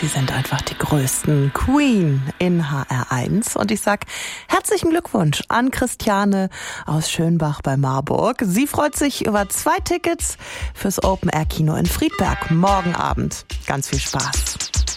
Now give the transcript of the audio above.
Sie sind einfach die größten. Queen in HR1. Und ich sag herzlichen Glückwunsch an Christiane aus Schönbach bei Marburg. Sie freut sich über 2 Tickets fürs Open-Air-Kino in Friedberg morgen Abend. Ganz viel Spaß.